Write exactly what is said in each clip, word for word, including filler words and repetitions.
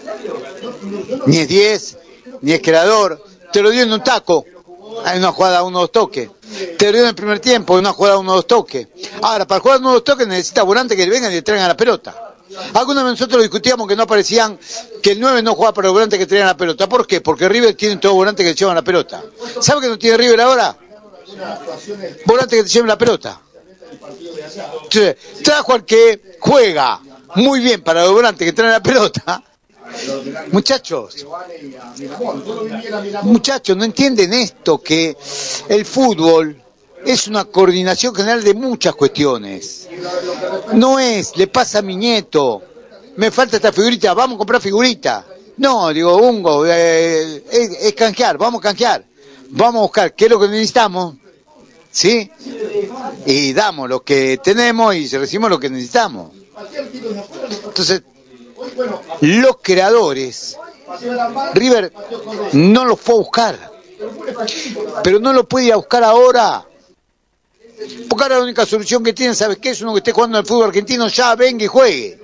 Ni es diez, ni es creador. Te lo dio en un taco, en una jugada uno o dos toques. Te lo dio en el primer tiempo, en una jugada uno o dos toques. Ahora, para jugar uno o dos toques necesita volantes que le vengan y le traigan la pelota. Algunos de nosotros discutíamos que no aparecían, que el nueve no jugaba para los volantes que traían la pelota. ¿Por qué? Porque River tiene todos volantes que le llevan la pelota. ¿Sabe que no tiene River ahora? Volantes que te lleven la pelota. Entonces, trajo al que juega muy bien para los volantes que traen la pelota. Muchachos, muchachos, no entienden esto, que el fútbol es una coordinación general de muchas cuestiones. No es, le pasa a mi nieto, me falta esta figurita, vamos a comprar figurita. No, digo, Ungo, eh, es, es canjear, vamos a canjear, vamos a buscar qué es lo que necesitamos, ¿sí? Y damos lo que tenemos y recibimos lo que necesitamos. Entonces, los creadores, River no los fue a buscar, pero no lo puede ir a buscar ahora, porque ahora la única solución que tienen, ¿sabes qué? Es uno que esté jugando en el fútbol argentino, ya venga y juegue,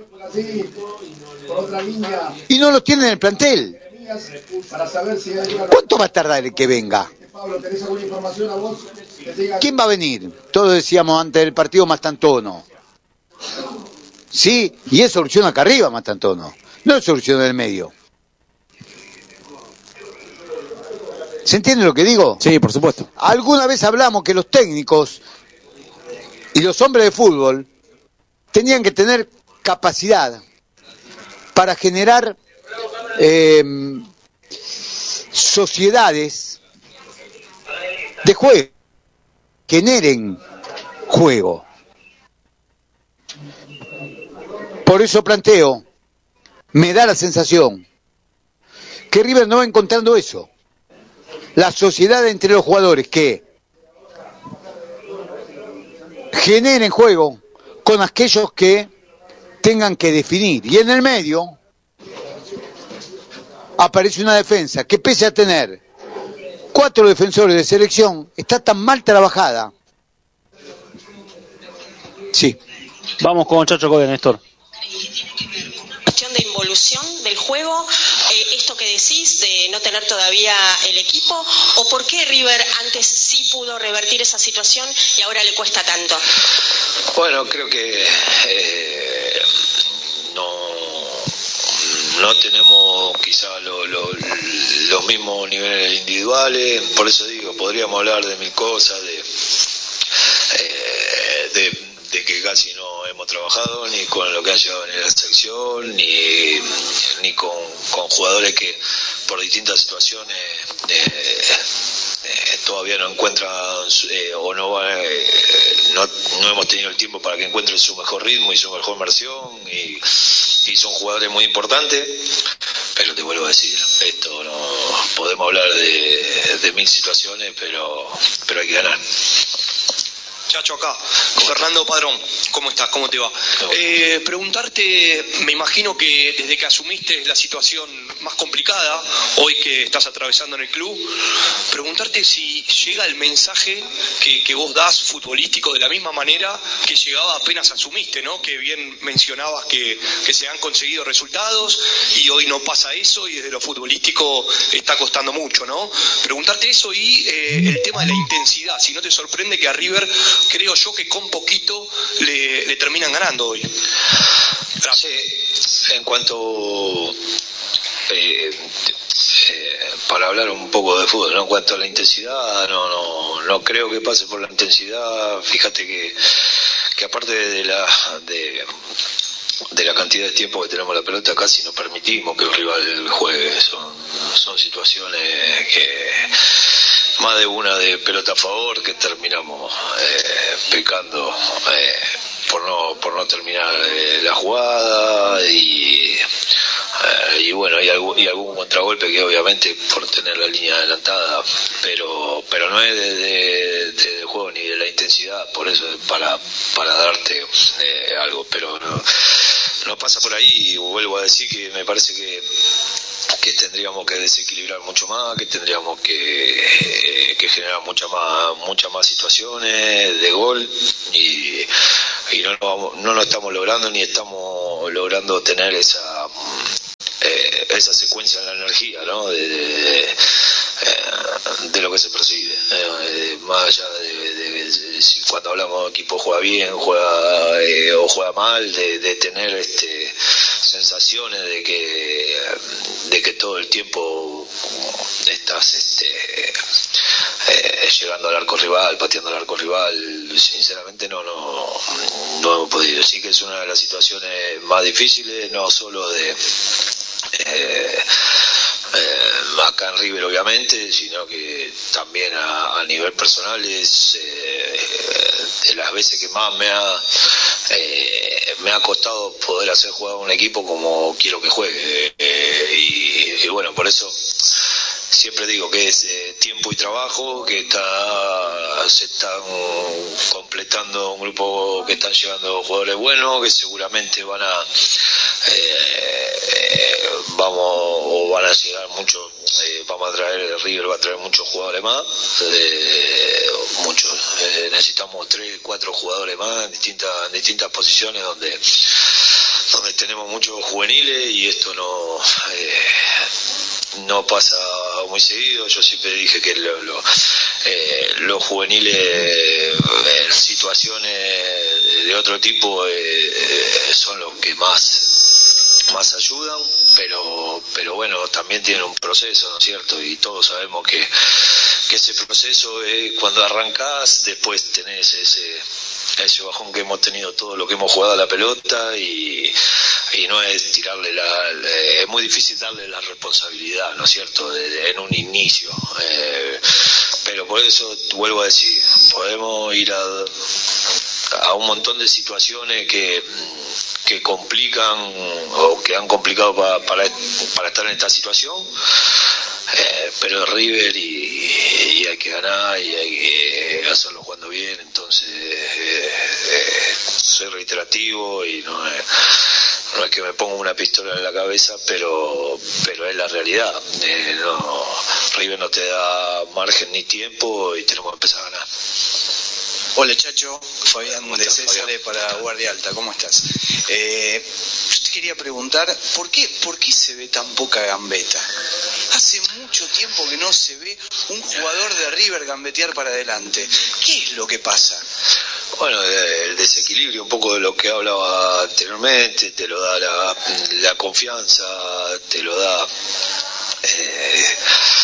y no los tienen en el plantel. ¿Cuánto va a tardar el que venga? ¿Quién va a venir? Todos decíamos antes del partido Mastantuono. Sí, y es solución acá arriba, Mastantuono. No es solución en el medio. ¿Se entiende lo que digo? Sí, por supuesto. Alguna vez hablamos que los técnicos y los hombres de fútbol tenían que tener capacidad para generar eh, sociedades de juego, generen juego. Por eso planteo, me da la sensación que River no va encontrando eso. La sociedad entre los jugadores que generen juego con aquellos que tengan que definir. Y en el medio aparece una defensa que, pese a tener cuatro defensores de selección, está tan mal trabajada. Sí. Vamos con Chacho Coria, Néstor. Cuestión de involución del juego, eh, esto que decís de no tener todavía el equipo, o por qué River antes sí pudo revertir esa situación y ahora le cuesta tanto. Bueno, creo que eh, no no tenemos quizá lo, lo, los mismos niveles individuales, por eso digo, podríamos hablar de mil cosas, de eh, de de que casi no hemos trabajado ni con lo que ha llegado en la sección, ni, ni con, con jugadores que por distintas situaciones eh, eh, todavía no encuentran eh, o no, va, eh, no no hemos tenido el tiempo para que encuentren su mejor ritmo y su mejor versión, y, y son jugadores muy importantes, pero te vuelvo a decir, esto no podemos hablar de, de mil situaciones, pero pero hay que ganar. Chacho, acá, Fernando Padrón, ¿cómo estás? ¿Cómo te va? Eh, preguntarte, me imagino que desde que asumiste la situación más complicada, hoy que estás atravesando en el club, preguntarte si llega el mensaje que, que vos das futbolístico de la misma manera que llegaba apenas asumiste, ¿no? Que bien mencionabas que, que se han conseguido resultados y hoy no pasa eso y desde lo futbolístico está costando mucho, ¿no? Preguntarte eso y eh, el tema de la intensidad, si no te sorprende que a River, creo yo que con poquito le, le terminan ganando hoy. Sí, en cuanto eh, eh, para hablar un poco de fútbol, ¿no? En cuanto a la intensidad, no no no creo que pase por la intensidad. Fíjate que que aparte de la de de la cantidad de tiempo que tenemos la pelota, casi no permitimos que el rival juegue. Son son situaciones que más de una de pelota a favor que terminamos eh, pecando eh, por no por no terminar eh, la jugada, y eh, y bueno y algún, y algún contragolpe que obviamente por tener la línea adelantada, pero pero no es de, de, de, de juego ni de la intensidad, por eso para para darte eh, algo, pero no, no pasa por ahí. Y vuelvo a decir que me parece que que tendríamos que desequilibrar mucho más, que tendríamos que, que generar muchas más muchas más situaciones de gol, y, y no, lo vamos, no lo estamos logrando, ni estamos logrando tener esa eh, esa secuencia de la energía, ¿no? De, de, de, de lo que se percibe, eh, más allá de, de, de, de si cuando hablamos de equipo juega bien, juega eh, o juega mal, de, de tener este sensaciones de que de que todo el tiempo estás este eh, llegando al arco rival, pateando al arco rival. Sinceramente no no no hemos podido. Sí que es una de las situaciones más difíciles, no solo de eh, eh, acá en River obviamente, sino que también a, a nivel personal es eh, de las veces que más me ha eh, me ha costado poder hacer jugar a un equipo como quiero que juegue, eh, y, y bueno, por eso siempre digo que es eh, tiempo y trabajo, que está se están completando un grupo, que están llegando jugadores buenos, que seguramente van a eh, eh, vamos o van a llegar muchos, eh, vamos a traer, River va a traer muchos jugadores más, eh, muchos, eh, necesitamos tres, cuatro jugadores más en distintas, en distintas posiciones donde donde tenemos muchos juveniles, y esto no eh, no pasa muy seguido. Yo siempre dije que lo, lo, eh, los juveniles eh, en situaciones de otro tipo eh, son los que más más ayudan, pero pero bueno, también tienen un proceso, ¿no es cierto? Y todos sabemos que, que ese proceso es cuando arrancás, después tenés ese ese bajón que hemos tenido todo lo que hemos jugado a la pelota, y, y no es tirarle la, la es muy difícil darle la responsabilidad, ¿no es cierto?, de, de, en un inicio, eh, pero por eso vuelvo a decir, podemos ir a, a un montón de situaciones que que complican o que han complicado pa, para, para estar en esta situación, eh, pero es River y, y hay que ganar y hay que hacerlo jugando bien. Entonces eh, eh, soy reiterativo y no es, no es que me ponga una pistola en la cabeza, pero pero es la realidad. Eh, no, River no te da margen ni tiempo y tenemos que empezar a ganar. Hola Chacho, Fabián de César para Guardia Alta, ¿cómo estás? Eh, yo te quería preguntar, ¿por qué, ¿por qué se ve tan poca gambeta? Hace mucho tiempo que no se ve un jugador de River gambetear para adelante. ¿Qué es lo que pasa? Bueno, el desequilibrio, un poco de lo que hablaba anteriormente, te lo da la, la confianza, te lo da... Eh,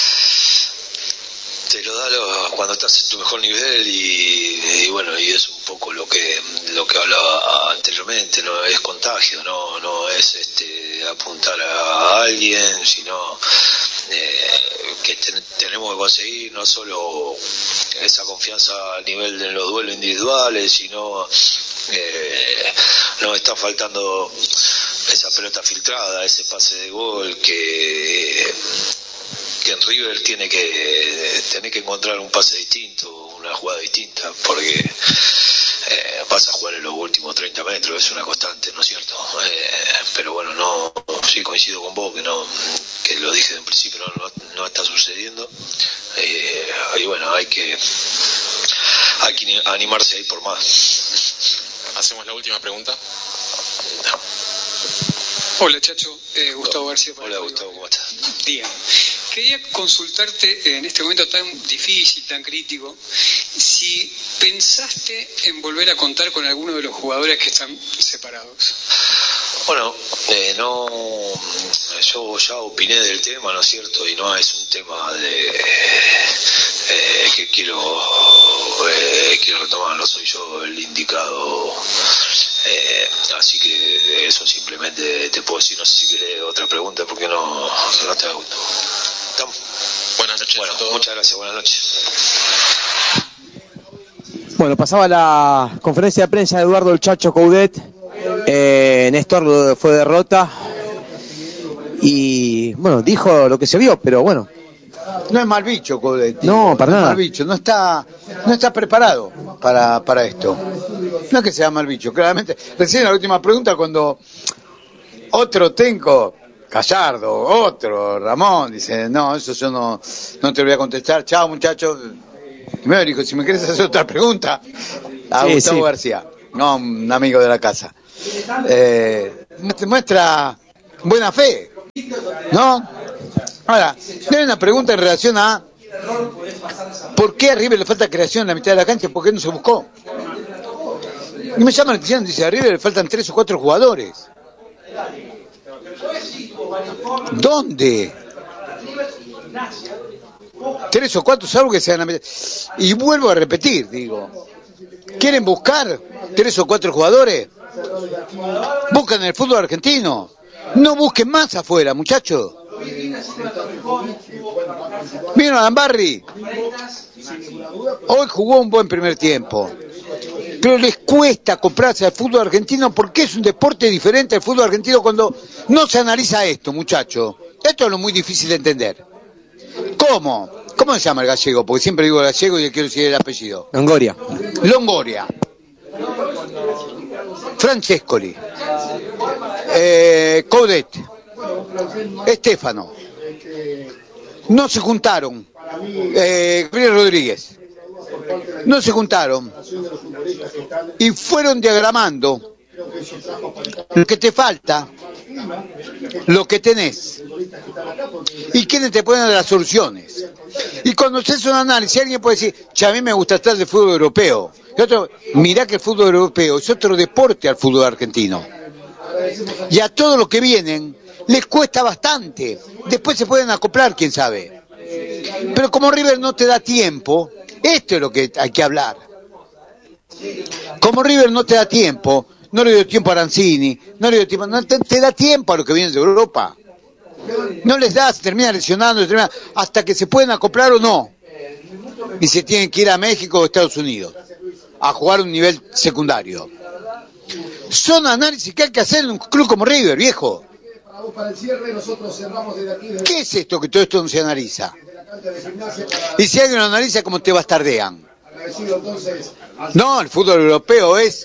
te lo da lo, cuando estás en tu mejor nivel, y, y bueno, y es un poco lo que lo que hablaba anteriormente, no es contagio, no no es este apuntar a alguien, sino eh, que ten, tenemos que conseguir no solo esa confianza a nivel de los duelos individuales, sino eh, nos está faltando esa pelota filtrada, ese pase de gol que que en River tiene que tiene que encontrar un pase distinto, una jugada distinta, porque eh, vas a jugar en los últimos treinta metros, es una constante, ¿no es cierto? Eh, pero bueno, no, sí coincido con vos que no, que lo dije en principio, no, no, no está sucediendo, eh, y bueno, hay que hay que animarse a ir por más. Hacemos la última pregunta. No. Hola Chacho, eh, Gustavo García. Hola Gustavo, ¿cómo estás? Bien. Quería consultarte en este momento tan difícil, tan crítico, si pensaste en volver a contar con alguno de los jugadores que están separados. Bueno, eh, no, yo ya opiné del tema, ¿no es cierto? Y no es un tema de eh, que quiero eh, quiero retomar, no soy yo el indicado. Eh, así que eso simplemente te puedo decir. No sé si querés otra pregunta, porque no, no te hago. ¿Estamos? Buenas noches. Bueno, a todos. Muchas gracias, buenas noches. Bueno, pasaba la conferencia de prensa de Eduardo el Chacho Coudet. Eh, Néstor fue derrota y bueno, dijo lo que se vio, pero bueno. No es mal bicho, Coudet. No, para no nada. Es mal bicho, no está, no está preparado para, para esto. No es que sea mal bicho, claramente. Recién la última pregunta, cuando otro Tenco, Gallardo, otro, Ramón, dice, no, eso yo no, no te lo voy a contestar. Chao, muchachos. Primero dijo, si me querés hacer otra pregunta, a sí, Gustavo sí. García, no, un amigo de la casa. Eh, muestra buena fe, ¿No? Ahora, no hay una pregunta en relación a ¿por qué a River le falta creación en la mitad de la cancha? ¿Por qué no se buscó? Y me llama la atención, dice, a River le faltan tres o cuatro jugadores. ¿Dónde? Tres o cuatro, salvo que sean... Y vuelvo a repetir, digo, ¿quieren buscar tres o cuatro jugadores? Buscan en el fútbol argentino. No busquen más afuera, muchachos. ¿Vieron a Lambarri? Hoy jugó un buen primer tiempo. Pero les cuesta comprarse al fútbol argentino porque es un deporte diferente al fútbol argentino cuando no se analiza esto, muchachos. Esto es lo muy difícil de entender. ¿Cómo? ¿Cómo se llama el gallego? Porque siempre digo gallego y quiero decir el apellido. Longoria. Longoria. Francescoli. Eh, Coudet. Estefano. No se juntaron. Eh, Gabriel Rodríguez. No se juntaron. Y fueron diagramando lo que te falta, lo que tenés, y quiénes te pueden dar las soluciones. Y cuando haces un análisis, alguien puede decir, che, a mí me gusta estar del fútbol europeo. Y otro, mirá que el fútbol europeo es otro deporte al fútbol argentino. Y a todos los que vienen les cuesta bastante. Después se pueden acoplar, quién sabe. Pero como River no te da tiempo, esto es lo que hay que hablar. Como River no te da tiempo, no le dio tiempo a Arancini, no le dio tiempo, no te, te da tiempo a los que vienen de Europa. No les das, se termina lesionando, se termina, hasta que se pueden acoplar o no. Y se tienen que ir a México o Estados Unidos a jugar un nivel secundario. Son análisis que hay que hacer en un club como River, viejo. ¿Qué es esto que todo esto no se analiza? Y si alguien lo analiza, como te bastardean. No, el fútbol europeo es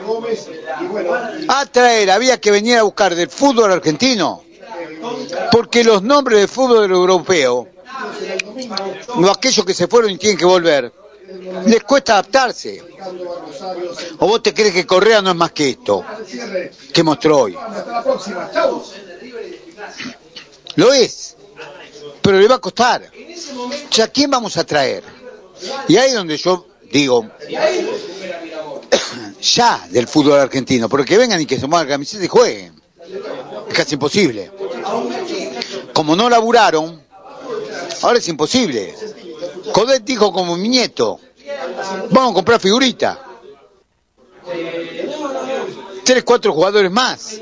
atraer, había que venir a buscar del fútbol argentino, porque los nombres del fútbol europeo, no aquellos que se fueron y tienen que volver, les cuesta adaptarse. ¿O vos te crees que Correa no es más que esto que mostró hoy? Lo es, pero le va a costar. O sea, ¿a quién vamos a traer? Y ahí es donde yo digo, ya del fútbol argentino, porque que vengan y que se pongan la camiseta y jueguen. Es casi imposible. Como no laburaron, ahora es imposible. Coudet dijo como mi nieto, vamos a comprar figurita. Tres, cuatro jugadores más.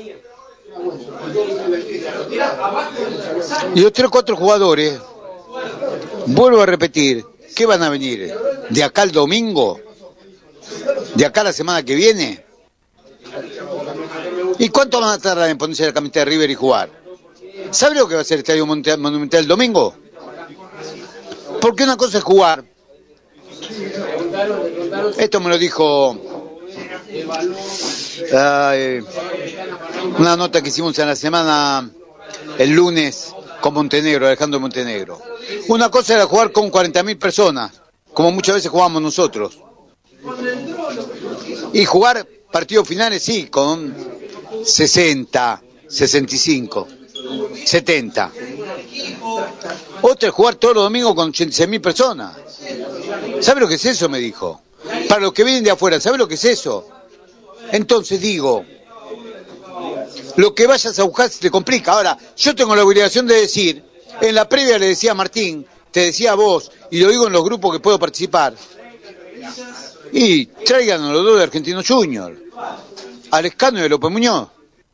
Y los tres, cuatro jugadores, vuelvo a repetir, ¿qué van a venir? ¿De acá al domingo? ¿De acá la semana que viene? ¿Y cuánto van a tardar en ponerse la camiseta de River y jugar? ¿Sabe lo que va a ser el Estadio Monumental el domingo? Porque una cosa es jugar. Esto me lo dijo eh, una nota que hicimos en la semana, el lunes, con Montenegro, Alejandro Montenegro. Una cosa era jugar con cuarenta mil personas, como muchas veces jugamos nosotros. Y jugar partidos finales, sí, con sesenta, sesenta y cinco, setenta. Otra es jugar todos los domingos con ochenta y seis mil personas. ¿Sabe lo que es eso? Me dijo. Para los que vienen de afuera, ¿sabe lo que es eso? Entonces digo, lo que vayas a buscar se te complica. Ahora, yo tengo la obligación de decir, en la previa le decía a Martín, te decía a vos, y lo digo en los grupos que puedo participar, y traigan a los dos de Argentino Junior, a Lescano y a López Muñoz.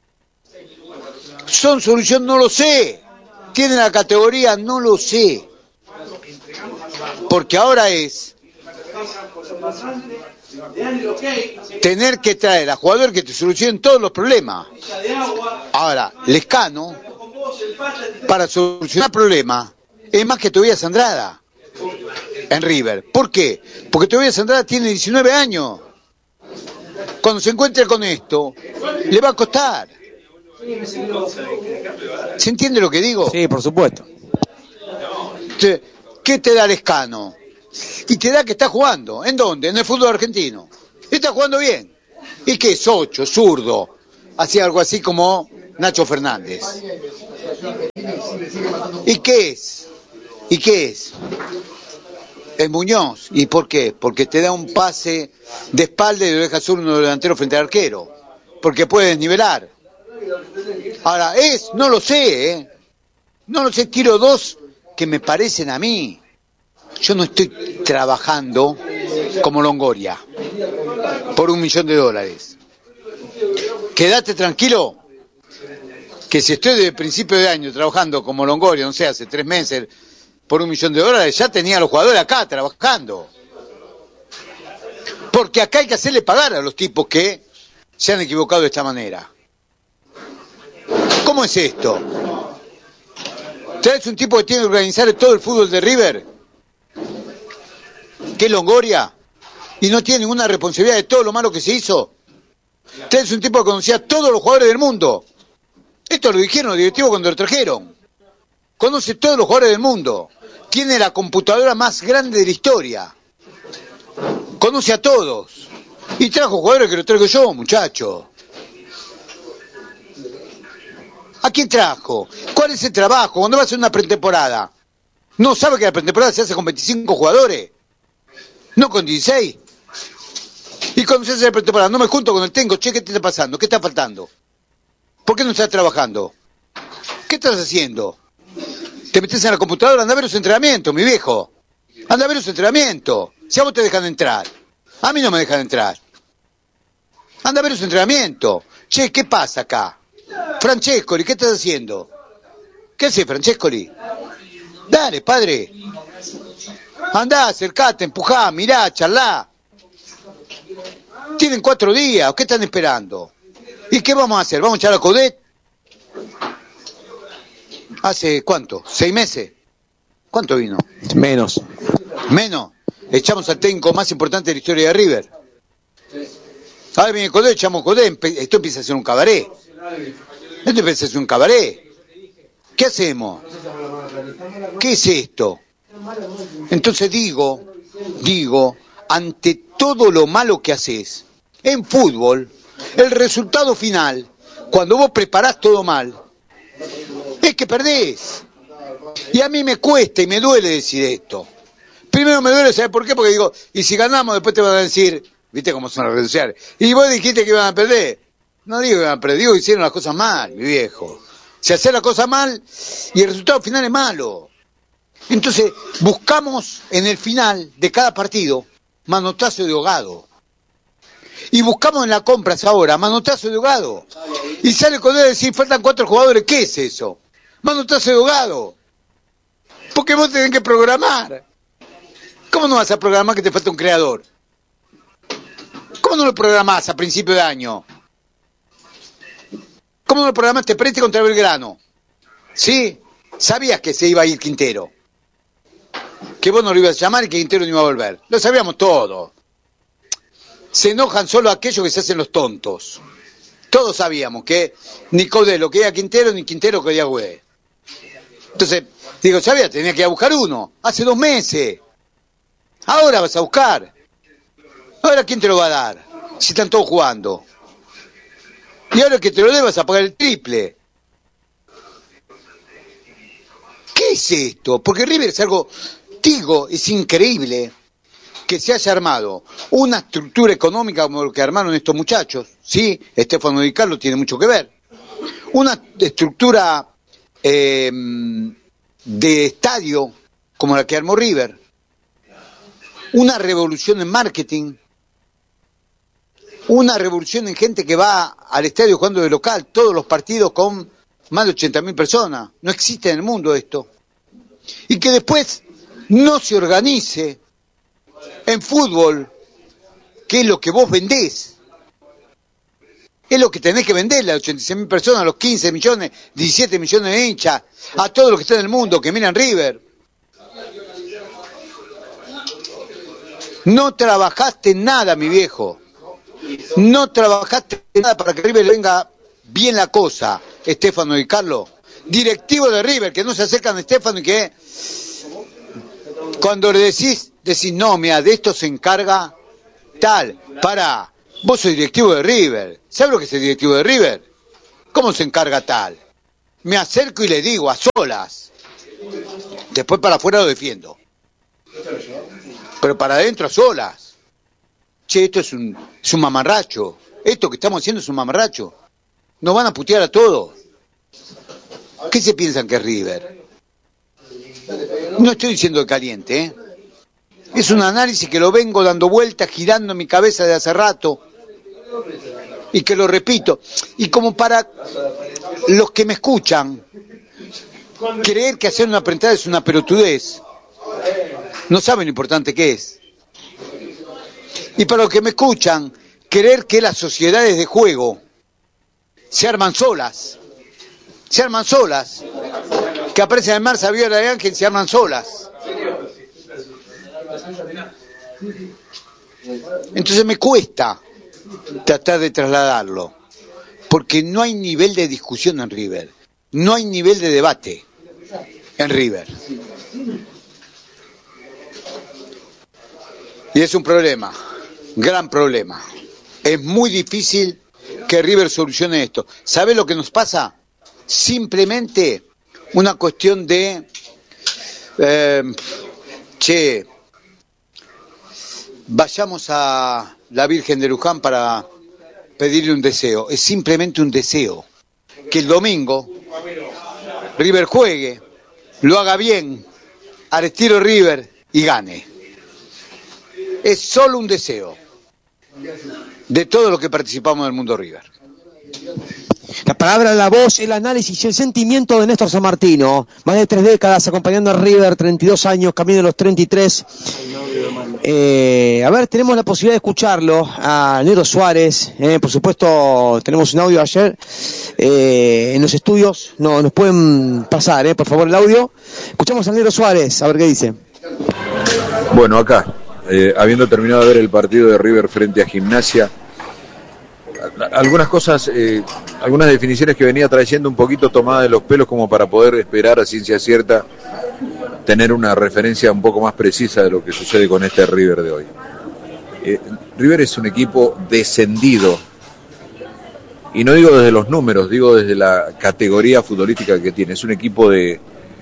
¿Son solución? No lo sé. ¿Tienen la categoría? No lo sé. Porque ahora es tener que traer a jugadores que te solucionen todos los problemas. Ahora, Lescano, para solucionar problemas, es más que Tobías Andrada en River. ¿Por qué? Porque Tobías Andrada tiene diecinueve años. Cuando se encuentre con esto, le va a costar. ¿Se entiende lo que digo? Sí, por supuesto. ¿Qué te da Lescano? Y te da que está jugando. ¿En dónde? En el fútbol argentino. Y está jugando bien. ¿Y qué es? Ocho, zurdo. hacía algo así como Nacho Fernández. ¿Y qué es? ¿Y qué es? El Muñoz. ¿Y por qué? Porque te da un pase de espalda y lo deja solo uno delantero frente al arquero. Porque puede desnivelar. Ahora, es, no lo sé, ¿eh? No lo sé, tiro dos que me parecen a mí. Yo no estoy trabajando como Longoria por un millón de dólares. Quédate tranquilo que si estoy desde el principio de año trabajando como Longoria, no sé, hace tres meses por un millón de dólares, ya tenía a los jugadores acá trabajando. Porque acá hay que hacerle pagar a los tipos que se han equivocado de esta manera. ¿Cómo es esto? ¿Traes un tipo que tiene que organizar todo el fútbol de River? ¿Que es Longoria? ¿Y no tiene ninguna responsabilidad de todo lo malo que se hizo? ¿Traes un tipo que conocía a todos los jugadores del mundo? Esto lo dijeron los directivos cuando lo trajeron. Conoce a todos los jugadores del mundo. Tiene la computadora más grande de la historia. Conoce a todos. Y trajo jugadores que los traigo yo, muchacho. ¿A quién trajo? ¿Cuál es el trabajo? ¿Cuándo va a hacer una pretemporada? ¿No sabe que la pretemporada se hace con veinticinco jugadores? ¿No con dieciséis? Y cuando se hace la pretemporada, no me junto con el técnico, che, ¿qué te está pasando? ¿Qué está faltando? ¿Por qué no estás trabajando? ¿Qué estás haciendo? ¿Te metes en la computadora? Anda a ver los entrenamientos, mi viejo. Anda a ver los entrenamientos. Si a vos te dejan entrar. A mí no me dejan entrar. Anda a ver los entrenamientos. Che, ¿qué pasa acá? Francescoli, ¿qué estás haciendo? ¿Qué haces, Francescoli? Dale, padre. Andá, acercate, empujá, mirá, charlá. Tienen cuatro días, ¿qué están esperando? ¿Y qué vamos a hacer? ¿Vamos a echar a Coudet? ¿Hace cuánto? ¿Seis meses? ¿Cuánto vino? Menos. ¿Menos? Echamos al técnico más importante de la historia de River. Ahora viene Coudet, echamos Coudet, esto empieza a ser un cabaret. Esto empieza a ser un cabaret. ¿Qué hacemos? ¿Qué es esto? Entonces digo, digo, ante todo lo malo que haces, en fútbol, el resultado final, cuando vos preparás todo mal, es que perdés. Y a mí me cuesta y me duele decir esto. Primero me duele, ¿sabes por qué? Porque digo, y si ganamos después te van a decir, viste cómo son las redes sociales, y vos dijiste que iban a perder. No digo que iban a perder, digo que hicieron las cosas mal, mi viejo. Se hace la cosa mal y el resultado final es malo. Entonces, buscamos en el final de cada partido manotazo de ahogado. Y buscamos en la compras ahora manotazo de ahogado. Y sale con él a decir, faltan cuatro jugadores, ¿qué es eso? Manotazo de ahogado. Porque vos tenés que programar. ¿Cómo no vas a programar que te falta un creador? ¿Cómo no lo programás a principio de año? ¿Cómo no lo programaste Preste contra Belgrano? ¿Sí? Sabías que se iba a ir Quintero. Que vos no lo ibas a llamar y que Quintero no iba a volver. Lo sabíamos todo. Se enojan solo aquellos que se hacen los tontos. Todos sabíamos que ni Coudet lo quería Quintero, ni Quintero quería Coudet. Entonces, digo, sabía, tenía que ir a buscar uno. Hace dos meses. Ahora vas a buscar. Ahora, ¿quién te lo va a dar? Si están todos jugando. Y ahora que te lo dé vas a pagar el triple. ¿Qué es esto? Porque River es algo, digo, es increíble que se haya armado una estructura económica como lo que armaron estos muchachos. Sí, Stefano Di Carlo tiene mucho que ver. Una estructura eh, de estadio como la que armó River. Una revolución en marketing. Una revolución en gente que va al estadio jugando de local, todos los partidos con más de ochenta mil personas. No existe en el mundo esto. Y que después no se organice en fútbol, que es lo que vos vendés. Es lo que tenés que venderle a ochenta y seis mil personas, a los quince millones, diecisiete millones de hinchas, a todos los que están en el mundo, que miran River. No trabajaste nada, mi viejo. No trabajaste nada para que River le venga bien la cosa, Stefano Di Carlo. Directivo de River, que no se acercan a Stefano y que cuando le decís, decís, no, mira, de esto se encarga tal, para, vos sos directivo de River. ¿Sabes lo que es el directivo de River? ¿Cómo se encarga tal? Me acerco y le digo a solas. Después para afuera lo defiendo. Pero para adentro a solas. Che, esto es un, es un mamarracho. Esto que estamos haciendo es un mamarracho. Nos van a putear a todos. ¿Qué se piensan que es River? No estoy diciendo de caliente, ¿eh? Es un análisis que lo vengo dando vueltas, girando en mi cabeza de hace rato. Y que lo repito. Y como para los que me escuchan, creer que hacer una prentada es una pelotudez. No saben lo importante que es. Y para los que me escuchan, creer que las sociedades de juego se arman solas. Se arman solas. Que aparecen en Marza, Viola y Ángel, se arman solas. Entonces me cuesta tratar de trasladarlo. Porque no hay nivel de discusión en River. No hay nivel de debate en River. Y es un problema, gran problema. Es muy difícil que River solucione esto. ¿Sabe lo que nos pasa? Simplemente una cuestión de... Eh, che, vayamos a la Virgen de Luján para pedirle un deseo. Es simplemente un deseo. Que el domingo River juegue, lo haga bien, al estilo River y gane. Es solo un deseo de todo lo que participamos del mundo River. La palabra, la voz, el análisis y el sentimiento de Néstor Sanmartino. Más de tres décadas acompañando a River, treinta y dos años, camino de los treinta y tres. Eh, a ver, tenemos la posibilidad de escucharlo a Negro Suárez. Eh, por supuesto, tenemos un audio ayer eh, en los estudios. No, nos pueden pasar, eh, por favor, el audio. Escuchamos a Negro Suárez, a ver qué dice. Bueno, acá, eh, habiendo terminado de ver el partido de River frente a Gimnasia, algunas cosas, eh, algunas definiciones que venía trayendo un poquito tomada de los pelos como para poder esperar a ciencia cierta tener una referencia un poco más precisa de lo que sucede con este River de hoy. Eh, River es un equipo descendido, y no digo desde los números, digo desde la categoría futbolística que tiene. Es un equipo de...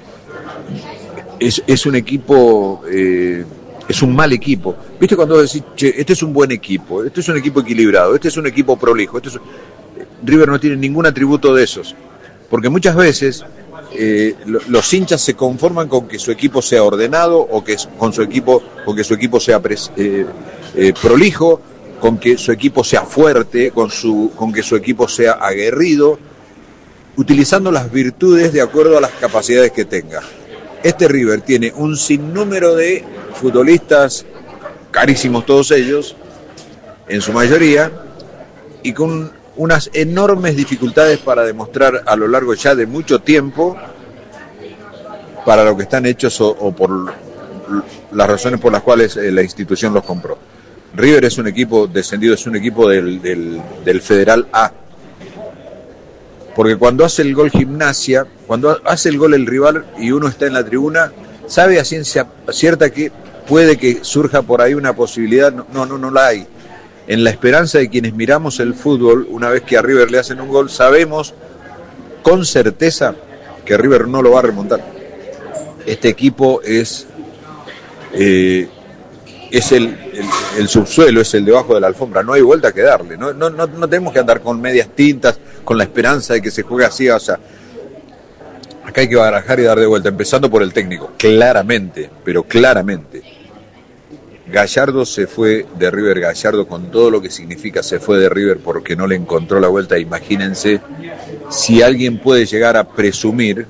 Es, es un equipo... Eh, es un mal equipo. ¿Viste cuando decís, che, este es un buen equipo, este es un equipo equilibrado, este es un equipo prolijo? Este es un... River no tiene ningún atributo de esos. Porque muchas veces eh, los hinchas se conforman con que su equipo sea ordenado, o que con su equipo, con que su equipo sea pres, eh, eh, prolijo, con que su equipo sea fuerte, con, su, con que su equipo sea aguerrido, utilizando las virtudes de acuerdo a las capacidades que tenga. Este River tiene un sinnúmero de futbolistas, carísimos todos ellos, en su mayoría, y con unas enormes dificultades para demostrar a lo largo ya de mucho tiempo para lo que están hechos o, o por las razones por las cuales eh, la institución los compró. River es un equipo descendido, es un equipo del, del, del Federal A. Porque cuando hace el gol Gimnasia, cuando hace el gol el rival y uno está en la tribuna, sabe a ciencia cierta que puede que surja por ahí una posibilidad. No, no, no la hay. En la esperanza de quienes miramos el fútbol, una vez que a River le hacen un gol, sabemos con certeza que River no lo va a remontar. Este equipo es, eh, es el, el, el subsuelo, es el debajo de la alfombra. No hay vuelta que darle. No, no, no, no tenemos que andar con medias tintas, con la esperanza de que se juegue así. O sea, acá hay que barajar y dar de vuelta, empezando por el técnico, claramente, pero claramente. Gallardo se fue de River, Gallardo con todo lo que significa se fue de River porque no le encontró la vuelta. Imagínense si alguien puede llegar a presumir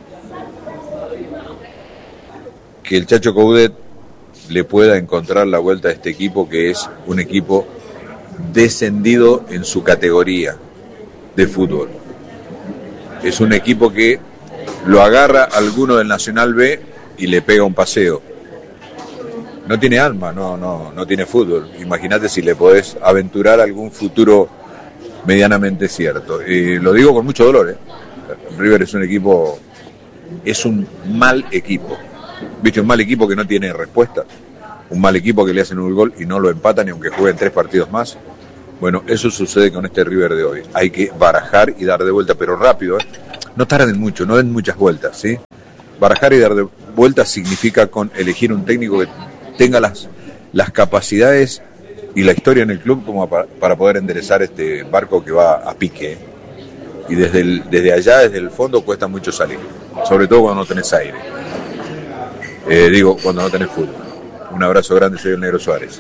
que el Chacho Coudet le pueda encontrar la vuelta a este equipo, que es un equipo descendido en su categoría de fútbol. Es un equipo que lo agarra alguno del Nacional B y le pega un paseo. No tiene alma, no, no, no tiene fútbol. Imagínate si le podés aventurar algún futuro medianamente cierto. Y lo digo con mucho dolor, ¿eh? River es un equipo, es un mal equipo. ¿Viste? Un mal equipo que no tiene respuesta. Un mal equipo que le hacen un gol y no lo empatan ni aunque jueguen tres partidos más. Bueno, eso sucede con este River de hoy. Hay que barajar y dar de vuelta, pero rápido, ¿eh? No tarden mucho, no den muchas vueltas, ¿sí? Barajar y dar de vuelta significa con elegir un técnico que tenga las, las capacidades y la historia en el club como para, para poder enderezar este barco que va a pique, ¿eh? Y desde, el, desde allá, desde el fondo, cuesta mucho salir, sobre todo cuando no tenés aire. Eh, digo, cuando no tenés fútbol. Un abrazo grande, soy el Negro Suárez.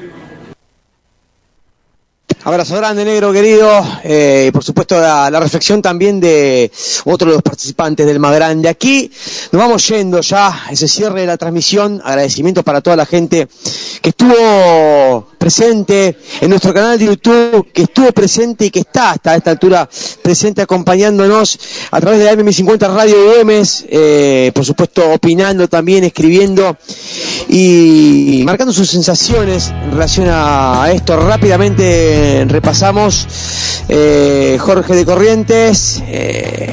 Abrazo grande, negro querido, eh, y por supuesto la, la reflexión también de otro de los participantes del más grande. Aquí nos vamos yendo ya, ese cierre de la transmisión, agradecimientos para toda la gente que estuvo presente en nuestro canal de YouTube, que estuvo presente y que está hasta esta altura presente acompañándonos a través de la M cincuenta Radio Güemes, eh, por supuesto opinando también, escribiendo y marcando sus sensaciones en relación a esto. Rápidamente repasamos, eh, Jorge de Corrientes, eh,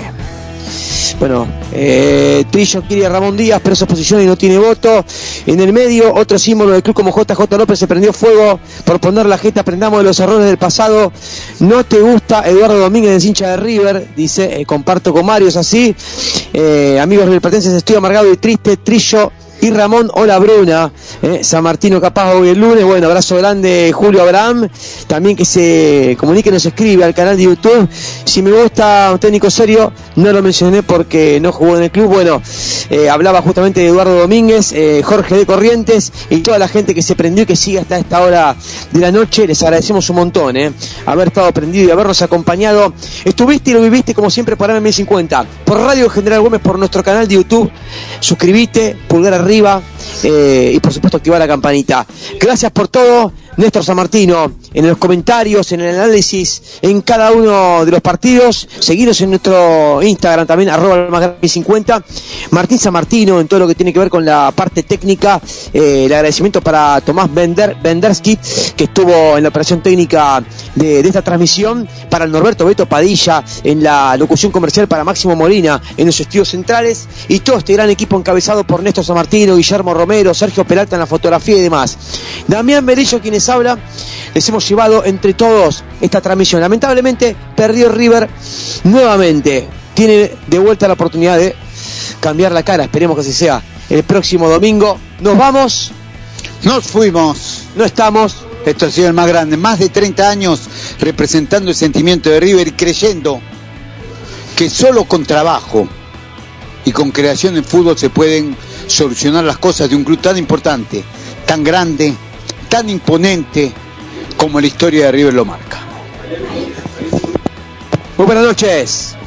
bueno, eh, Trillo quiere a Ramón Díaz, pero esa posición y no tiene voto. En el medio, otro símbolo del club como J J López se prendió fuego por poner la jeta, aprendamos de los errores del pasado. No te gusta Eduardo Domínguez, hincha de River, dice, eh, comparto con Mario, es así. Eh, amigos riverplatenses, estoy amargado y triste. Trillo y Ramón, hola Bruna, eh, San Martino capaz hoy el lunes. Bueno, abrazo grande Julio Abraham, también que se comunique, nos escribe al canal de YouTube. Si me gusta un técnico serio, no lo mencioné porque no jugó en el club. Bueno, eh, hablaba justamente de Eduardo Domínguez, eh, Jorge de Corrientes y toda la gente que se prendió y que sigue hasta esta hora de la noche. Les agradecemos un montón, eh, haber estado prendido y habernos acompañado. Estuviste y lo viviste como siempre por M cincuenta, por Radio General Güemes, por nuestro canal de YouTube. Suscribite, pulgar arriba. Eh, y por supuesto activar la campanita. Gracias por todo, Néstor San Martino, en los comentarios, en el análisis, en cada uno de los partidos. Seguinos en nuestro Instagram también, arroba más grande cincuenta. Martín San Martino en todo lo que tiene que ver con la parte técnica. Eh, el agradecimiento para Tomás Bender, Bendersky, que estuvo en la operación técnica de, de esta transmisión. Para el Norberto Beto Padilla en la locución comercial, para Máximo Molina en los estudios centrales. Y todo este gran equipo encabezado por Néstor San Martino, Guillermo Romero, Sergio Peralta en la fotografía y demás. Damián Berillo quienes habla. Les hemos llevado entre todos esta transmisión. Lamentablemente perdió River nuevamente. Tiene de vuelta la oportunidad de cambiar la cara. Esperemos que así sea el próximo domingo. Nos vamos. Nos fuimos. No estamos. Esto ha sido el más grande. Más de treinta años representando el sentimiento de River y creyendo que solo con trabajo y con creación en fútbol se pueden solucionar las cosas de un club tan importante, tan grande, tan imponente como la historia de River lo marca. Muy buenas noches.